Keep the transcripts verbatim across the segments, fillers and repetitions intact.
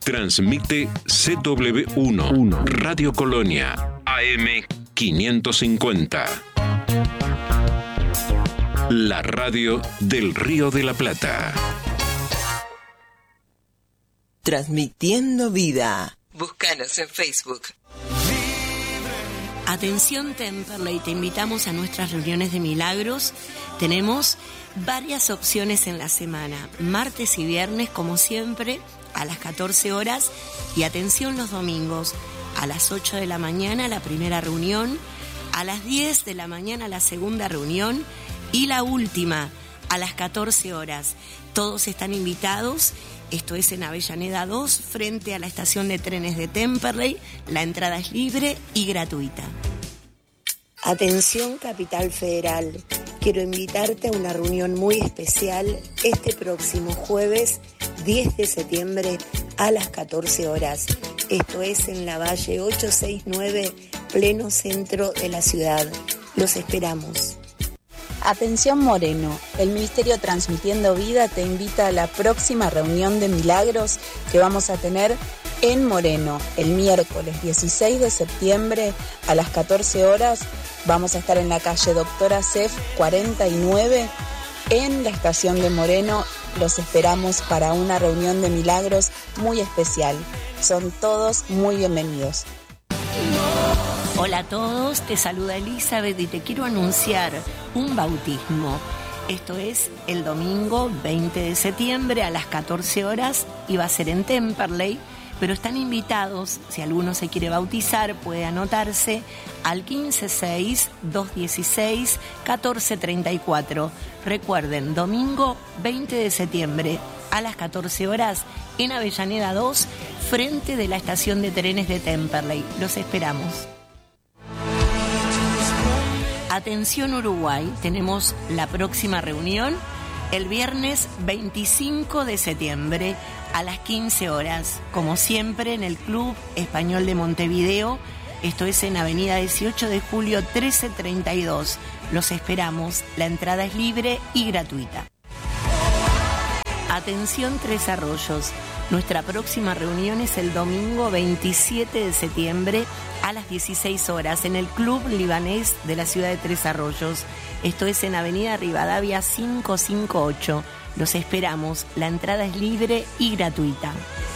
Transmite C W uno, Radio Colonia, A M quinientos cincuenta. La radio del Río de la Plata. Transmitiendo vida. Búscanos en Facebook. Atención Temperley, te invitamos a nuestras reuniones de milagros. Tenemos varias opciones en la semana, martes y viernes como siempre a las catorce horas, y atención los domingos a las ocho de la mañana la primera reunión, a las diez de la mañana la segunda reunión y la última a las catorce horas. Todos están invitados. Esto es en Avellaneda dos, frente a la estación de trenes de Temperley. La entrada es libre y gratuita. Atención Capital Federal, quiero invitarte a una reunión muy especial este próximo jueves diez de septiembre a las catorce horas. Esto es en la Valle ochocientos sesenta y nueve, pleno centro de la ciudad. Los esperamos. Atención Moreno, el Ministerio Transmitiendo Vida te invita a la próxima reunión de milagros que vamos a tener en Moreno el miércoles dieciséis de septiembre a las catorce horas. Vamos a estar en la calle Doctora Cef cuarenta y nueve en la estación de Moreno. Los esperamos para una reunión de milagros muy especial. Son todos muy bienvenidos. Hola a todos, te saluda Elizabeth y te quiero anunciar un bautismo. Esto es el domingo veinte de septiembre a las catorce horas y va a ser en Temperley, pero están invitados, si alguno se quiere bautizar puede anotarse al quince seis, dos dieciséis, catorce treinta y cuatro. Recuerden, domingo veinte de septiembre a las catorce horas en Avellaneda dos, frente de la estación de trenes de Temperley. Los esperamos. Atención Uruguay, tenemos la próxima reunión el viernes veinticinco de septiembre a las quince horas, como siempre en el Club Español de Montevideo. Esto es en Avenida dieciocho de julio trece treinta y dos. Los esperamos, la entrada es libre y gratuita. Atención Tres Arroyos, nuestra próxima reunión es el domingo veintisiete de septiembre a las dieciséis horas en el Club Libanés de la ciudad de Tres Arroyos. Esto es en Avenida Rivadavia quinientos cincuenta y ocho. Los esperamos, la entrada es libre y gratuita.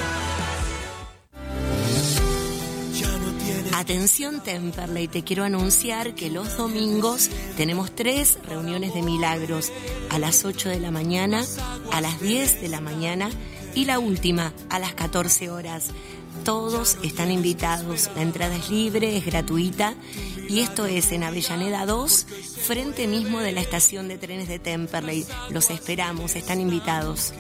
Atención Temperley, te quiero anunciar que los domingos tenemos tres reuniones de milagros, a las ocho de la mañana, a las diez de la mañana y la última a las catorce horas. Todos están invitados, la entrada es libre, es gratuita y esto es en Avellaneda dos, frente mismo de la estación de trenes de Temperley. Los esperamos, están invitados.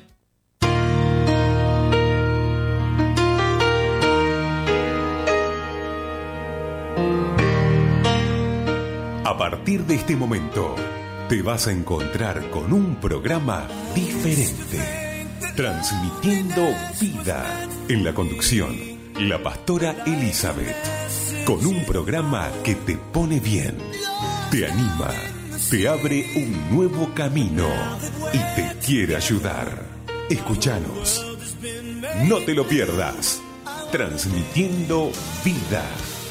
A partir de este momento, te vas a encontrar con un programa diferente. Transmitiendo vida. En la conducción, la pastora Elizabeth. Con un programa que te pone bien, te anima, te abre un nuevo camino y te quiere ayudar. Escúchanos. No te lo pierdas. Transmitiendo vida.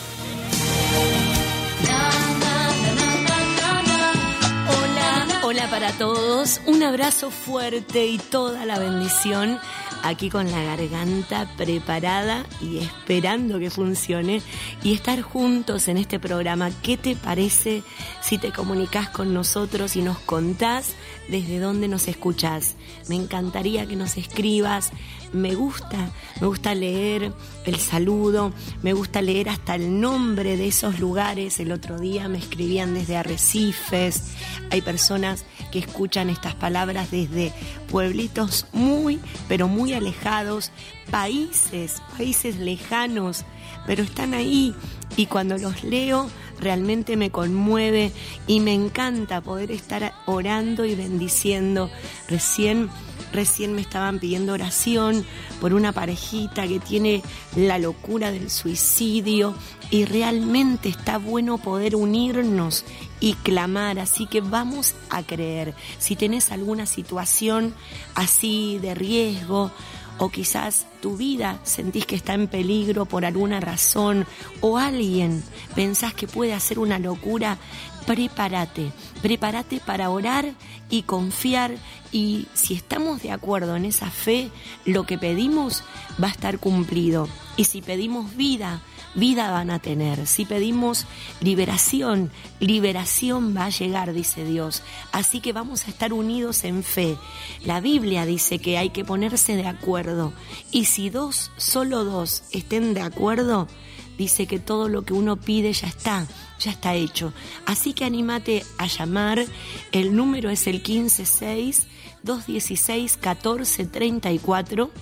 Hola para todos, un abrazo fuerte y toda la bendición, aquí con la garganta preparada y esperando que funcione y estar juntos en este programa. ¿Qué te parece si te comunicas con nosotros y nos contás desde dónde nos escuchás? Me encantaría que nos escribas. Me gusta, me gusta leer el saludo, me gusta leer hasta el nombre de esos lugares. El otro día me escribían desde Arrecifes, hay personas que escuchan estas palabras desde pueblitos muy, pero muy alejados, países, países lejanos, pero están ahí y cuando los leo realmente me conmueve y me encanta poder estar orando y bendiciendo. Recién Recién me estaban pidiendo oración por una parejita que tiene la locura del suicidio y realmente está bueno poder unirnos y clamar, así que vamos a creer. Si tenés alguna situación así de riesgo o quizás tu vida sentís que está en peligro por alguna razón, o alguien pensás que puede hacer una locura, prepárate, prepárate para orar y confiar, y si estamos de acuerdo en esa fe, lo que pedimos va a estar cumplido. Y si pedimos vida, vida van a tener. Si pedimos liberación, liberación va a llegar, dice Dios. Así que vamos a estar unidos en fe. La Biblia dice que hay que ponerse de acuerdo. Y si dos, solo dos, estén de acuerdo, dice que todo lo que uno pide ya está, ya está hecho. Así que anímate a llamar. El número es el quince seis, dos dieciséis, catorce treinta y cuatro.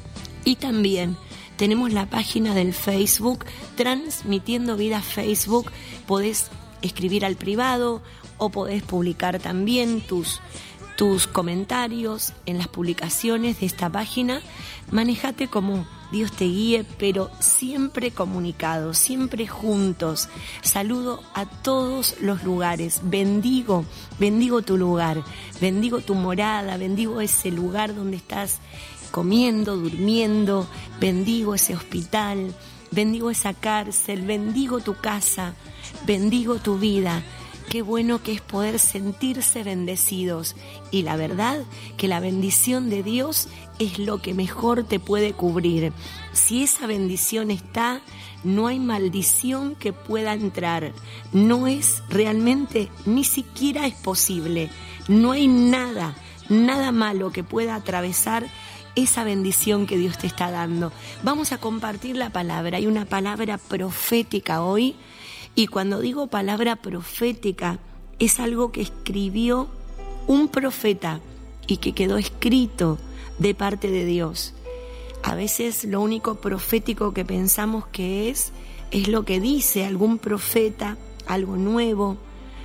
Y también tenemos la página del Facebook, Transmitiendo Vida Facebook. Podés escribir al privado o podés publicar también tus, tus comentarios en las publicaciones de esta página. Manejate como Dios te guíe, pero siempre comunicados, siempre juntos. Saludo a todos los lugares. Bendigo, bendigo tu lugar, bendigo tu morada, bendigo ese lugar donde estás comiendo, durmiendo, bendigo ese hospital, bendigo esa cárcel, bendigo tu casa, bendigo tu vida. Qué bueno que es poder sentirse bendecidos. Y la verdad que la bendición de Dios es lo que mejor te puede cubrir. Si esa bendición está, no hay maldición que pueda entrar. No es realmente, ni siquiera es posible. No hay nada, nada malo que pueda atravesar esa bendición que Dios te está dando. Vamos a compartir la palabra. Hay una palabra profética hoy. Y cuando digo palabra profética, es algo que escribió un profeta y que quedó escrito de parte de Dios. A veces lo único profético que pensamos que es, es lo que dice algún profeta, algo nuevo.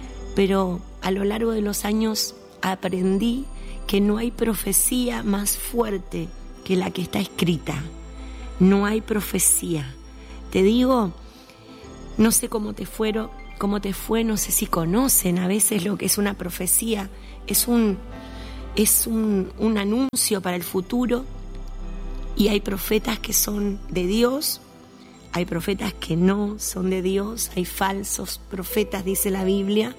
Pero a lo largo de los años aprendí que no hay profecía más fuerte que la que está escrita. No hay profecía. Te digo, no sé cómo te fueron, cómo te fue, no sé si conocen a veces lo que es una profecía. Es un, es un, un anuncio para el futuro, y hay profetas que son de Dios, hay profetas que no son de Dios, hay falsos profetas, dice la Biblia.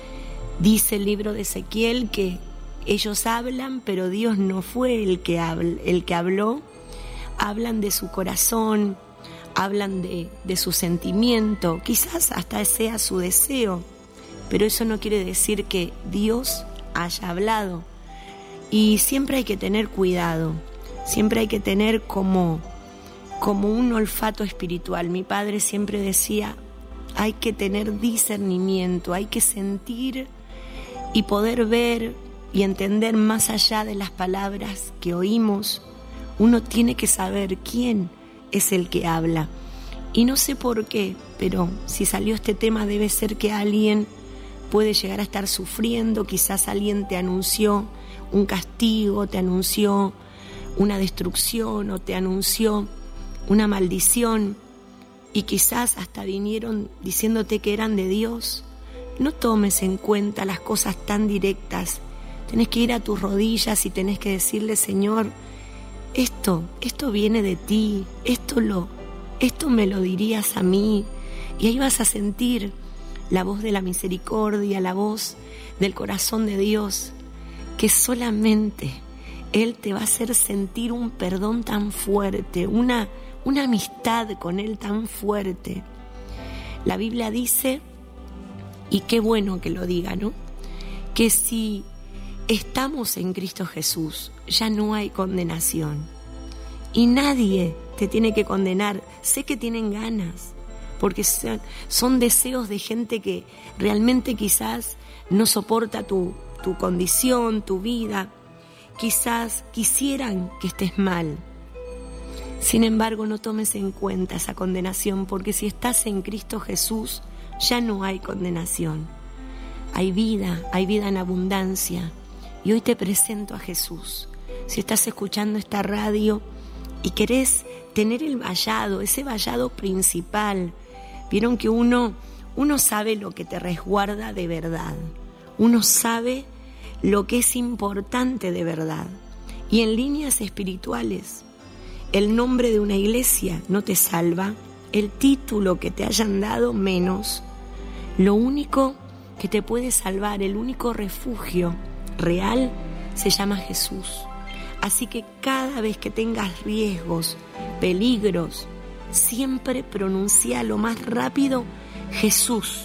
Dice el libro de Ezequiel que ellos hablan, pero Dios no fue el que, habl, el que habló. Hablan de su corazón, hablan de, de su sentimiento, quizás hasta sea su deseo, pero eso no quiere decir que Dios haya hablado. Y siempre hay que tener cuidado, siempre hay que tener como, como un olfato espiritual. Mi padre siempre decía, hay que tener discernimiento, hay que sentir y poder ver y entender más allá de las palabras que oímos. Uno tiene que saber quién es el que habla. Y no sé por qué, pero si salió este tema debe ser que alguien puede llegar a estar sufriendo. Quizás alguien te anunció un castigo, te anunció una destrucción o te anunció una maldición, y quizás hasta vinieron diciéndote que eran de Dios. No tomes en cuenta las cosas tan directas. Tenés que ir a tus rodillas y tenés que decirle, Señor, esto, esto viene de ti, esto lo, esto me lo dirías a mí. Y ahí vas a sentir la voz de la misericordia, la voz del corazón de Dios, que solamente Él te va a hacer sentir un perdón tan fuerte, una, una amistad con Él tan fuerte. La Biblia dice, y qué bueno que lo diga, ¿no?, que si estamos en Cristo Jesús, ya no hay condenación. Y nadie te tiene que condenar. Sé que tienen ganas, porque son, son deseos de gente que realmente quizás no soporta tu, tu condición, tu vida. Quizás quisieran que estés mal. Sin embargo, no tomes en cuenta esa condenación, porque si estás en Cristo Jesús, ya no hay condenación. Hay vida, hay vida en abundancia. Y hoy te presento a Jesús. Si estás escuchando esta radio y querés tener el vallado, ese vallado principal, vieron que uno, uno sabe lo que te resguarda de verdad. Uno sabe lo que es importante de verdad. Y en líneas espirituales, El nombre de una iglesia no te salva, el título que te hayan dado menos. Lo único que te puede salvar, el único refugio real, se llama Jesús. Así que cada vez que tengas riesgos, peligros, siempre pronuncia lo más rápido Jesús.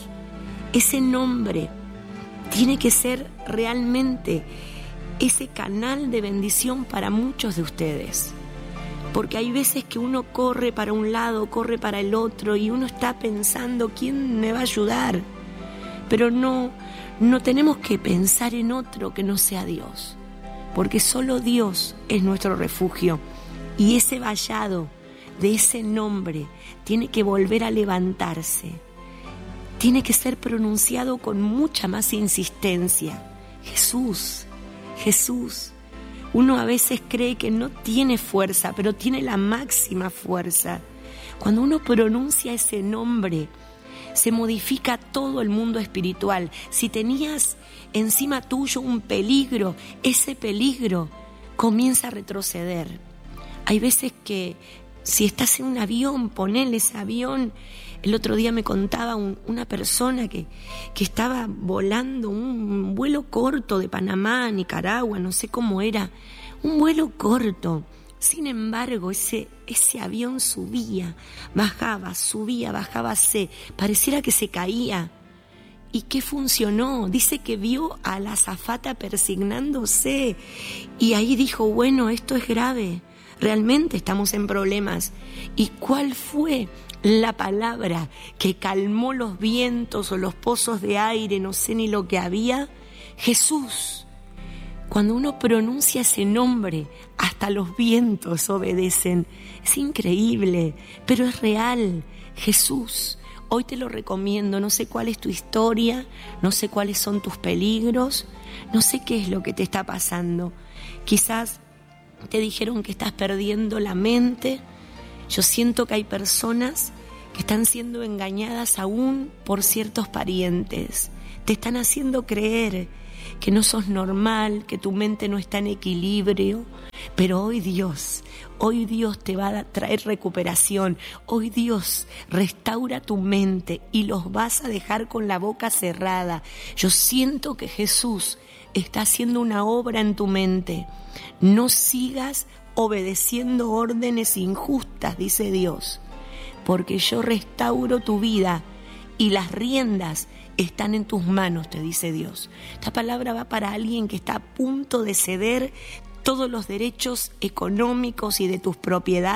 Ese nombre tiene que ser realmente ese canal de bendición para muchos de ustedes. Porque hay veces que uno corre para un lado, corre para el otro y uno está pensando ¿quién me va a ayudar? Pero no, no tenemos que pensar en otro que no sea Dios, porque solo Dios es nuestro refugio y ese vallado de ese nombre tiene que volver a levantarse, tiene que ser pronunciado con mucha más insistencia. Jesús, Jesús. Uno a veces cree que no tiene fuerza, pero tiene la máxima fuerza. Cuando uno pronuncia ese nombre, se modifica todo el mundo espiritual. Si tenías encima tuyo un peligro, ese peligro comienza a retroceder. Hay veces que si estás en un avión, ponele ese avión. El otro día me contaba un, una persona que, que estaba volando un vuelo corto de Panamá a Nicaragua, no sé cómo era, un vuelo corto. Sin embargo, ese, ese avión subía, bajaba, subía, bajaba, se, pareciera que se caía. ¿Y qué funcionó? Dice que vio a la azafata persignándose y ahí dijo, bueno, esto es grave, realmente estamos en problemas. ¿Y cuál fue la palabra que calmó los vientos o los pozos de aire, no sé ni lo que había? Jesús. Cuando uno pronuncia ese nombre, hasta los vientos obedecen. Es increíble, pero es real. Jesús. Hoy te lo recomiendo. No sé cuál es tu historia, no sé cuáles son tus peligros, no sé qué es lo que te está pasando. Quizás te dijeron que estás perdiendo la mente. Yo siento que hay personas que están siendo engañadas aún por ciertos parientes. Te están haciendo creer que no sos normal, que tu mente no está en equilibrio. Pero hoy Dios, hoy Dios te va a traer recuperación. Hoy Dios restaura tu mente y los vas a dejar con la boca cerrada. Yo siento que Jesús está haciendo una obra en tu mente. No sigas obedeciendo órdenes injustas, dice Dios, porque yo restauro tu vida y las riendas están en tus manos, te dice Dios. Esta palabra va para alguien que está a punto de ceder todos los derechos económicos y de tus propiedades